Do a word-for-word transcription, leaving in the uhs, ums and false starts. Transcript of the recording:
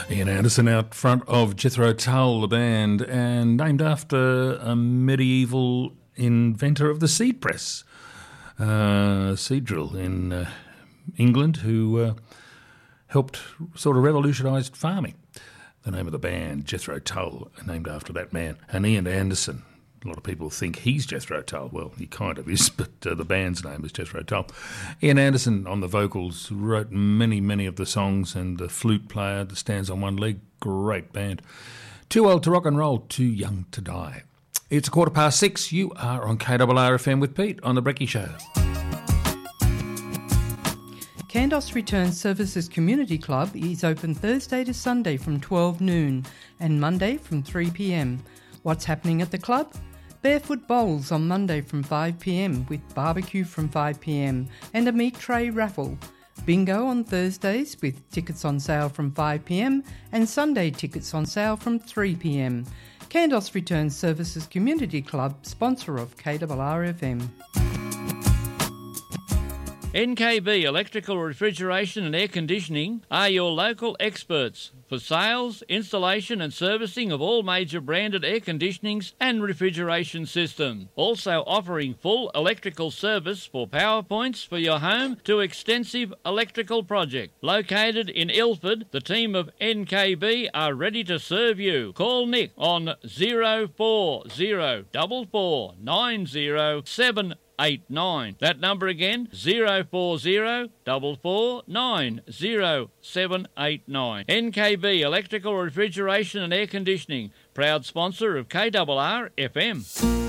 Ian Anderson out front of Jethro Tull, the band, and named after a medieval inventor of the seed press, uh, seed drill in uh, England, who uh, helped sort of revolutionise farming. The name of the band, Jethro Tull, named after that man. And Ian Anderson, a lot of people think he's Jethro Tull. Well, he kind of is, but uh, the band's name is Jethro Tull. Ian Anderson on the vocals wrote many, many of the songs, and the flute player that stands on one leg, great band. Too old to rock and roll, too young to die. It's a quarter past six. You are on K R R F M with Pete on The Brecky Show. Kandos Return Services Community Club is open Thursday to Sunday from twelve noon and Monday from three p m. What's happening at the club? Barefoot Bowls on Monday from five p m with barbecue from five p m and a meat tray raffle. Bingo on Thursdays with tickets on sale from five p m and Sunday tickets on sale from three p m. Kandos Return Services Community Club, sponsor of K R R F M. N K B Electrical Refrigeration and Air Conditioning are your local experts for sales, installation and servicing of all major branded air conditionings and refrigeration systems. Also offering full electrical service for power points for your home to extensive electrical project. Located in Ilford, the team of N K B are ready to serve you. Call Nick on zero four zero four four nine zero seven eight nine. That number again, zero four zero four four nine zero seven eight nine. N K B Electrical Refrigeration and Air Conditioning, proud sponsor of K R R F M.